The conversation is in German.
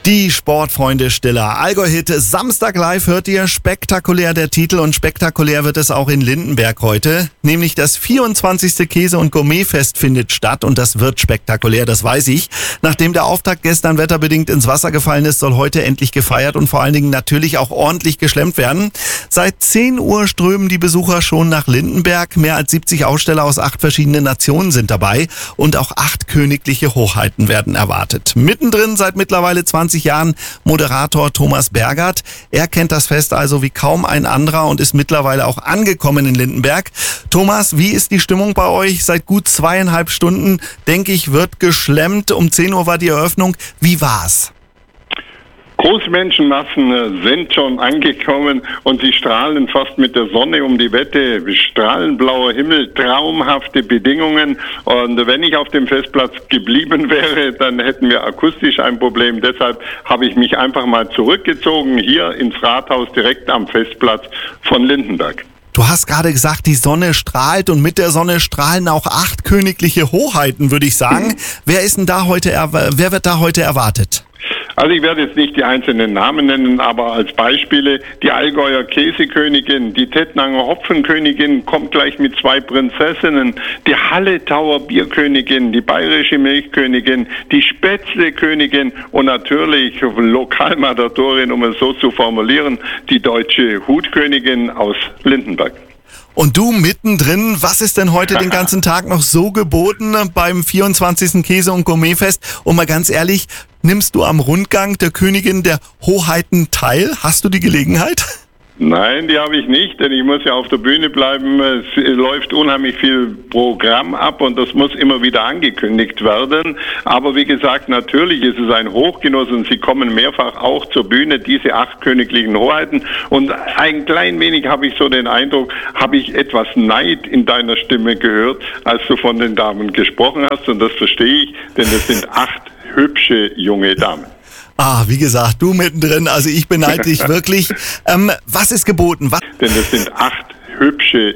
Die Sportfreunde Stiller. Allgäu-Hit Samstag live hört ihr. Spektakulär der Titel und spektakulär wird es auch in Lindenberg heute. Nämlich das 24. Käse- und Gourmetfest findet statt und das wird spektakulär, das weiß ich. Nachdem der Auftakt gestern wetterbedingt ins Wasser gefallen ist, soll heute endlich gefeiert und vor allen Dingen natürlich auch ordentlich geschlemmt werden. Seit 10 Uhr strömen die Besucher schon nach Lindenberg. Mehr als 70 Aussteller aus 8 verschiedenen Nationen sind dabei und auch 8 königliche Hochheiten werden erwartet. Mittendrin seit mittlerweile 20 Jahren Moderator Thomas Bergert. Er kennt das Fest also wie kaum ein anderer und ist mittlerweile auch angekommen in Lindenberg. Thomas, wie ist die Stimmung bei euch? Seit gut 2,5 Stunden, denke ich, wird geschlemmt. Um 10 Uhr war die Eröffnung. Wie war's? Große Menschenmassen sind schon angekommen und sie strahlen fast mit der Sonne um die Wette. Strahlend blauer Himmel, traumhafte Bedingungen. Und wenn ich auf dem Festplatz geblieben wäre, dann hätten wir akustisch ein Problem. Deshalb habe ich mich einfach mal zurückgezogen hier ins Rathaus direkt am Festplatz von Lindenberg. Du hast gerade gesagt, die Sonne strahlt und mit der Sonne strahlen auch 8 königliche Hochheiten, würde ich sagen. Wer wird da heute erwartet? Also ich werde jetzt nicht die einzelnen Namen nennen, aber als Beispiele die Allgäuer Käsekönigin, die Tettnanger Hopfenkönigin kommt gleich mit 2 Prinzessinnen, die Halletauer Bierkönigin, die bayerische Milchkönigin, die Spätzlekönigin und natürlich Lokalmatadorin, um es so zu formulieren, die deutsche Hutkönigin aus Lindenberg. Und du mittendrin, was ist denn heute den ganzen Tag noch so geboten beim 24. Käse- und Gourmetfest? Und mal ganz ehrlich, nimmst du am Rundgang der Königin der Hoheiten teil? Hast du die Gelegenheit? Nein, die habe ich nicht, denn ich muss ja auf der Bühne bleiben. Es läuft unheimlich viel Programm ab und das muss immer wieder angekündigt werden. Aber wie gesagt, natürlich ist es ein Hochgenuss und sie kommen mehrfach auch zur Bühne, diese 8 königlichen Hoheiten. Und ein klein wenig habe ich so den Eindruck, habe ich etwas Neid in deiner Stimme gehört, als du von den Damen gesprochen hast. Und das verstehe ich, denn es sind 8 hübsche junge Damen. Wie gesagt, du mittendrin, also ich beneide dich wirklich. Was ist geboten? Denn es sind 8 hübsche